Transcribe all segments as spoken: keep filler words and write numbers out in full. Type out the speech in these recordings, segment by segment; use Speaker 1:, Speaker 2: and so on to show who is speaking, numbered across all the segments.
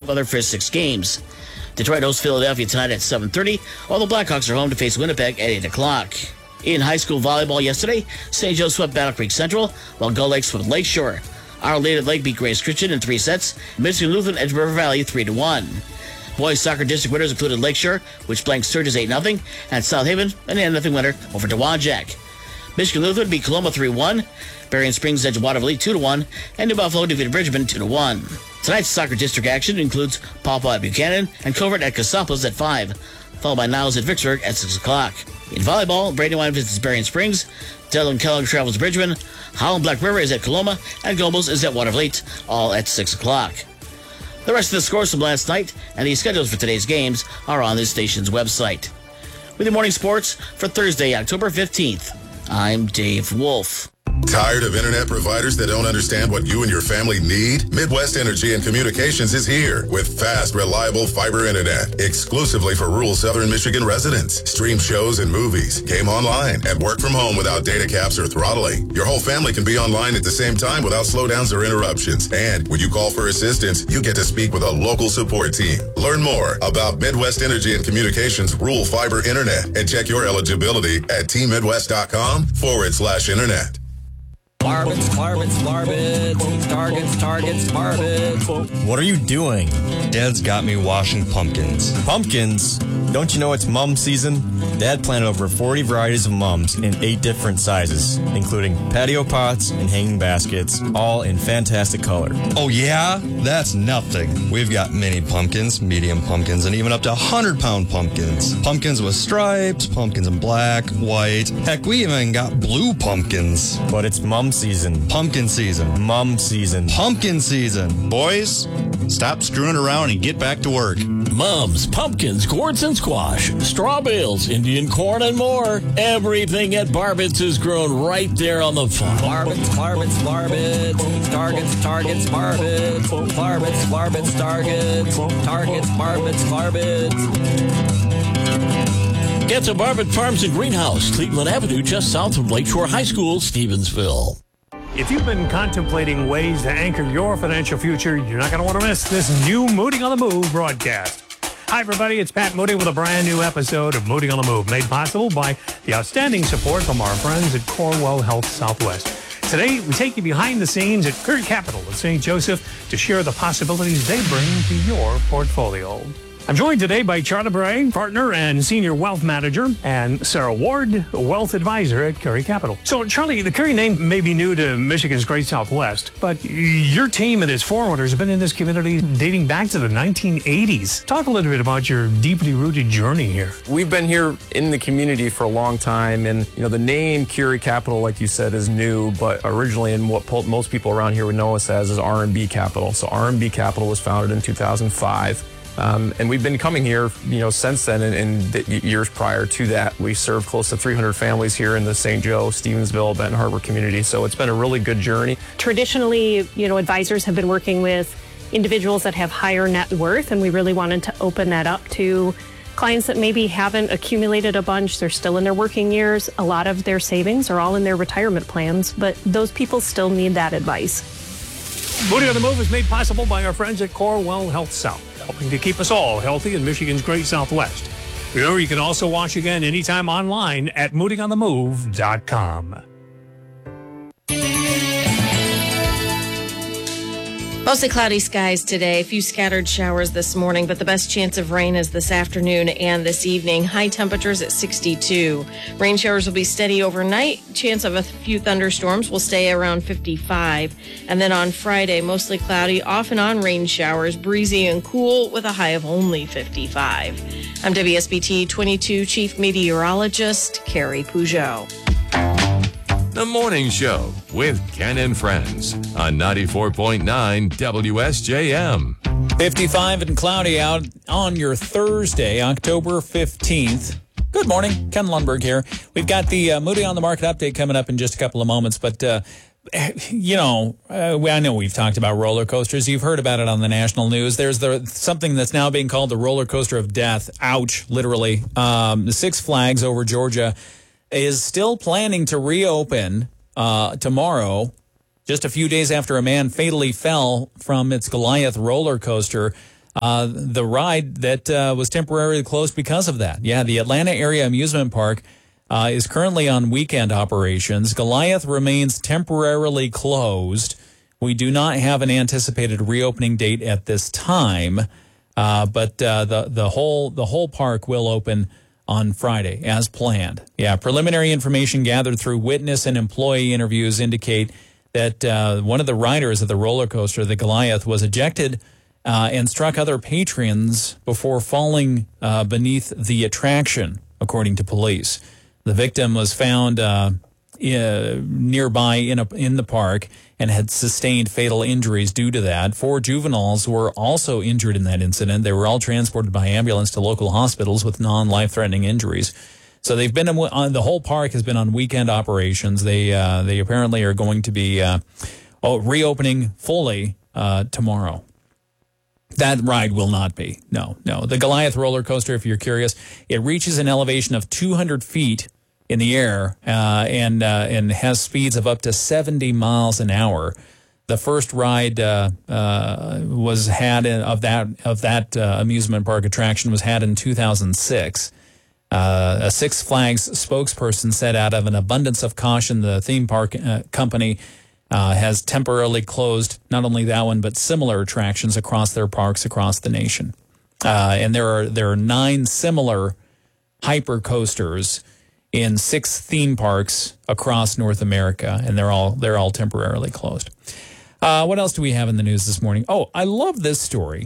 Speaker 1: other first six games. Detroit hosts Philadelphia tonight at seven thirty, while the Blackhawks are home to face Winnipeg at eight o'clock. In high school volleyball yesterday, Saint Joe swept Battle Creek Central, while Gull Lake swept Lakeshore. Our Lady of Lake beat Grace Christian in three sets, Michigan Lutheran edged River Valley three to one. Boys soccer district winners included Lakeshore, which blanked Sturgis eight nothing, and South Haven, an eight nothing winner over Dowagiac. Michigan Lutheran beat Coloma three one, Berrien Springs edged Waterville two to one, and New Buffalo defeated Bridgman two to one. Tonight's soccer district action includes Pawpaw at Buchanan and Covert at Cassopolis at five, followed by Niles at Vicksburg at six o'clock. In volleyball, Brandywine visits Berrien Springs, Dylan Kellogg travels Bridgman, Holland Black River is at Coloma, and Gobles is at Waterville, all at six o'clock. The rest of the scores from last night and the schedules for today's games are on this station's website. With your morning sports for Thursday, October fifteenth, I'm Dave Wolf.
Speaker 2: Tired of internet providers that don't understand what you and your family need? Midwest Energy and Communications is here with fast, reliable fiber internet exclusively for rural southern Michigan residents. Stream shows and movies, game online, and work from home without data caps or throttling. Your whole family can be online at the same time without slowdowns or interruptions. And when you call for assistance, you get to speak with a local support team. Learn more about Midwest Energy and Communications rural fiber internet and check your eligibility at tmidwest.com forward slash internet.
Speaker 3: Barbets, barbets, barbets, targets, targets, barbets.
Speaker 4: What are you doing?
Speaker 5: Dad's got me washing pumpkins.
Speaker 4: Pumpkins? Don't you know it's mum season? Dad planted over forty varieties of mums in eight different sizes, including patio pots and hanging baskets, all in fantastic color.
Speaker 5: Oh yeah? That's nothing. We've got mini pumpkins, medium pumpkins, and even up to one hundred pound pumpkins. Pumpkins with stripes, pumpkins in black, white. Heck, we even got blue pumpkins.
Speaker 4: But it's mum season.
Speaker 5: Pumpkin season.
Speaker 4: Mum season.
Speaker 5: Pumpkin season.
Speaker 6: Boys, stop screwing around and get back to work.
Speaker 7: Mums, pumpkins, gourds and squash, straw bales, Indian corn, and more. Everything at Barbets is grown right there on the farm.
Speaker 3: Barbets, barbets, barbets, targets, targets, barbets, barbets, barbets, targets, targets, barbets, barbets.
Speaker 7: Get to Barbet Farms and Greenhouse, Cleveland Avenue, just south of Lakeshore High School, Stevensville.
Speaker 8: If you've been contemplating ways to anchor your financial future, you're not going to want to miss this new Moody on the Move broadcast. Hi, everybody. It's Pat Moody with a brand new episode of Moody on the Move, made possible by the outstanding support from our friends at Corewell Health Southwest. Today, we take you behind the scenes at Curry Capital in Saint Joseph to share the possibilities they bring to your portfolio. I'm joined today by Charlie Bray, partner and senior wealth manager, and Sarah Ward, wealth advisor at Curry Capital. So, Charlie, the Curry name may be new to Michigan's Great Southwest, but your team and its forerunners have been in this community dating back to the nineteen eighties. Talk a little bit about your deeply rooted journey here.
Speaker 9: We've been here in the community for a long time, and you know the name Curry Capital, like you said, is new, but originally, in what most people around here would know us as, is R and B Capital. So R and B Capital was founded in two thousand five. Um, and we've been coming here, you know, since then, and in the years prior to that. We serve close to three hundred families here in the Saint Joe, Stevensville, Benton Harbor community. So it's been a really good journey.
Speaker 10: Traditionally, you know, advisors have been working with individuals that have higher net worth, and we really wanted to open that up to clients that maybe haven't accumulated a bunch. They're still in their working years. A lot of their savings are all in their retirement plans, but those people still need that advice.
Speaker 8: Moody on the Move is made possible by our friends at Corewell Health South, helping to keep us all healthy in Michigan's Great Southwest. Remember, you can also watch again anytime online at moody on the move dot com.
Speaker 11: Mostly cloudy skies today. A few scattered showers this morning, but the best chance of rain is this afternoon and this evening. High temperatures at sixty-two. Rain showers will be steady overnight. Chance of a few thunderstorms will stay around fifty-five. And then on Friday, mostly cloudy, off and on rain showers, breezy and cool with a high of only fifty-five. I'm W S B T twenty-two Chief Meteorologist Carrie Peugeot.
Speaker 12: The Morning Show with Ken and Friends on ninety-four point nine W S J M.
Speaker 13: fifty-five and cloudy out on your Thursday, October fifteenth. Good morning. Ken Lundberg here. We've got the uh, Moody on the Market update coming up in just a couple of moments, but uh, you know, uh, I know we've talked about roller coasters. You've heard about it on the national news. There's the something that's now being called the roller coaster of death. Ouch, literally. Um, the Six Flags over Georgia is still planning to reopen uh, tomorrow, just a few days after a man fatally fell from its Goliath roller coaster. uh, the ride that uh, was temporarily closed because of that. Yeah, the Atlanta Area Amusement Park uh, is currently on weekend operations. Goliath remains temporarily closed. We do not have an anticipated reopening date at this time, uh, but uh, the the whole the whole park will open on Friday as planned. Yeah, preliminary information gathered through witness and employee interviews indicate that uh, one of the riders of the roller coaster, the Goliath, was ejected uh, and struck other patrons before falling uh, beneath the attraction, according to police. The victim was found uh, uh, nearby in a, in the park and had sustained fatal injuries due to that. Four juveniles were also injured in that incident. They were all transported by ambulance to local hospitals with non-life-threatening injuries. So they've been on, the whole park has been on weekend operations. They uh, they apparently are going to be uh, oh, reopening fully uh, tomorrow. That ride will not be. No, no. The Goliath roller coaster, if you're curious, it reaches an elevation of two hundred feet in the air uh, and uh, and has speeds of up to seventy miles an hour. The first ride uh, uh, was had in, of that of that uh, amusement park attraction was had in two thousand six. Uh, a Six Flags spokesperson said, out of an abundance of caution, the theme park uh, company uh, has temporarily closed not only that one but similar attractions across their parks across the nation. Uh, and there are there are nine similar hyper coasters in six theme parks across North America, and they're all they're all temporarily closed. Uh, what else do we have in the news this morning? Oh, I love this story.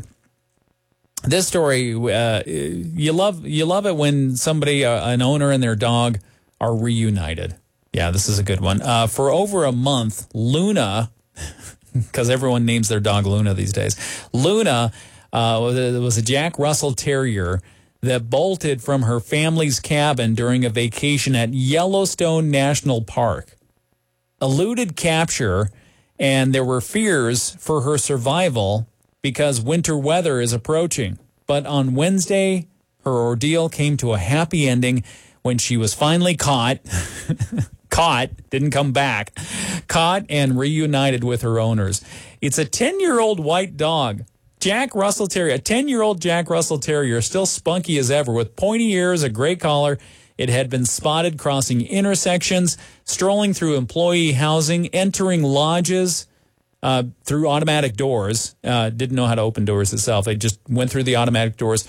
Speaker 13: This story, uh, you love you love it when somebody, uh, an owner and their dog, are reunited. Yeah, this is a good one. Uh, for over a month, Luna, because everyone names their dog Luna these days, Luna uh, was, a, was a Jack Russell Terrier that bolted from her family's cabin during a vacation at Yellowstone National Park. Eluded capture, and there were fears for her survival because winter weather is approaching. But on Wednesday, her ordeal came to a happy ending when she was finally caught, caught, didn't come back, caught and reunited with her owners. It's a ten-year-old white dog, Jack Russell Terrier, a ten-year-old Jack Russell Terrier, still spunky as ever, with pointy ears, a gray collar. It had been spotted crossing intersections, strolling through employee housing, entering lodges, Uh, through automatic doors. Uh, didn't know how to open doors itself. They just went through the automatic doors.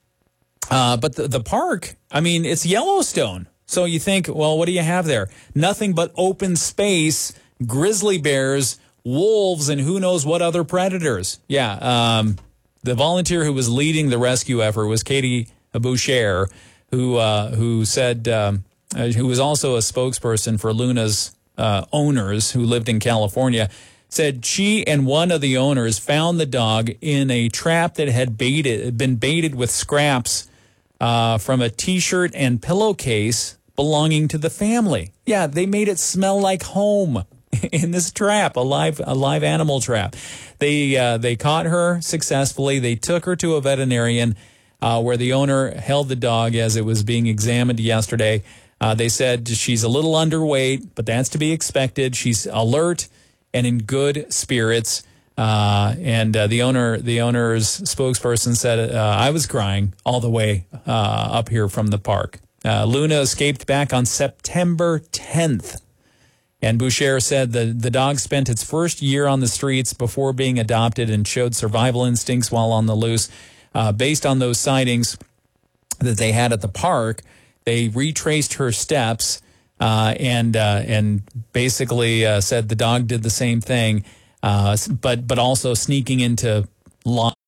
Speaker 13: Uh, but the, the park, I mean, it's Yellowstone. So you think, well, what do you have there? Nothing but open space, grizzly bears, wolves, and who knows what other predators. Yeah, um, the volunteer who was leading the rescue effort was Katie Boucher, who uh, who said, um, uh, who was also a spokesperson for Luna's uh, owners who lived in California, said she and one of the owners found the dog in a trap that had baited, been baited with scraps uh, from a T-shirt and pillowcase belonging to the family. Yeah, they made it smell like home in this trap, a live, a live animal trap. They uh, they caught her successfully. They took her to a veterinarian uh, where the owner held the dog as it was being examined yesterday. Uh, they said she's a little underweight, but that's to be expected. She's alert and in good spirits, uh, and uh, the owner, the owner's spokesperson said, uh, "I was crying all the way uh, up here from the park." Uh, Luna escaped back on September tenth, and Boucher said the the dog spent its first year on the streets before being adopted and showed survival instincts while on the loose. Uh, based on those sightings that they had at the park, they retraced her steps. Uh, and uh, and basically uh, said the dog did the same thing, uh, but but also sneaking into